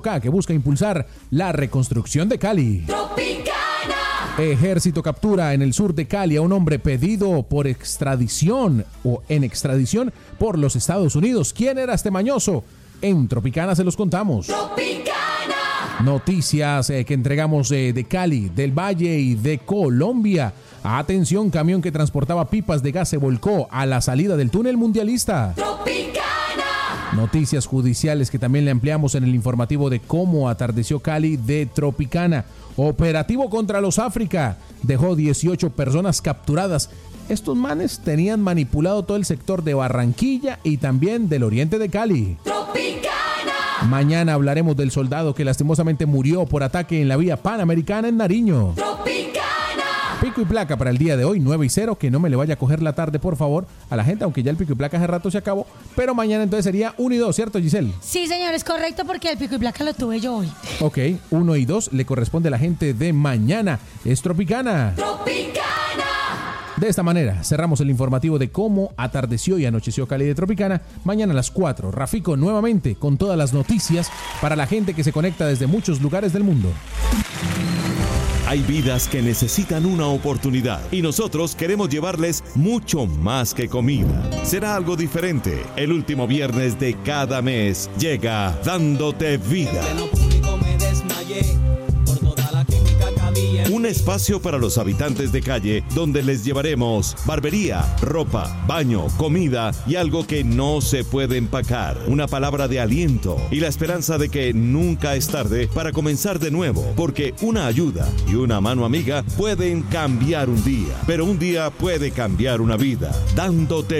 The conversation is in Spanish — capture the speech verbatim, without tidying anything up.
que busca impulsar la reconstrucción de Cali. Tropicana. Ejército captura en el sur de Cali a un hombre pedido por extradición o en extradición por los Estados Unidos. ¿Quién era este mañoso? En Tropicana se los contamos. Tropicana. Noticias eh, que entregamos eh, de Cali, del Valle y de Colombia. Atención, camión que transportaba pipas de gas se volcó a la salida del túnel mundialista. Tropicana. Noticias judiciales que también le ampliamos en el informativo de cómo atardeció Cali de Tropicana. Operativo contra los África dejó dieciocho personas capturadas. Estos manes tenían manipulado todo el sector de Barranquilla y también del oriente de Cali. Tropicana. Mañana hablaremos del soldado que lastimosamente murió por ataque en la vía Panamericana en Nariño. Tropicana. Pico y placa para el día de hoy, nueve y cero, que no me le vaya a coger la tarde, por favor, a la gente, aunque ya el pico y placa hace rato se acabó, pero mañana entonces sería uno y dos, ¿cierto, Giselle? Sí, señor, es correcto porque el pico y placa lo tuve yo hoy. Ok, uno y dos le corresponde a la gente de mañana. Es Tropicana. Tropicana. De esta manera, cerramos el informativo de cómo atardeció y anocheció Cali de Tropicana. Mañana a las cuatro, Rafico nuevamente con todas las noticias para la gente que se conecta desde muchos lugares del mundo. Hay vidas que necesitan una oportunidad y nosotros queremos llevarles mucho más que comida. Será algo diferente. El último viernes de cada mes llega Dándote Vida. Un espacio para los habitantes de calle donde les llevaremos barbería, ropa, baño, comida y algo que no se puede empacar. Una palabra de aliento y la esperanza de que nunca es tarde para comenzar de nuevo, porque una ayuda y una mano amiga pueden cambiar un día, pero un día puede cambiar una vida. Dándote